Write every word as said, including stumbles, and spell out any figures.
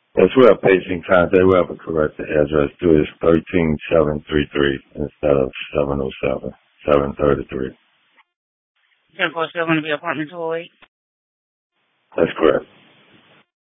That's where a patient contact. We have to correct the address to is thirteen seven three three instead of seven oh seven, seven thirty-three. Of course, still going to be apartment two oh eight? That's correct.